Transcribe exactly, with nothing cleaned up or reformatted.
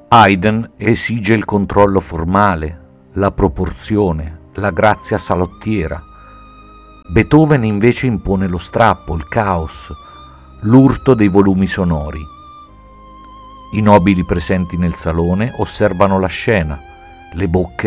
Haydn esige il controllo formale, la proporzione, la grazia salottiera. Beethoven invece impone lo strappo, il caos, l'urto dei volumi sonori. I nobili presenti nel salone osservano la scena, le bocche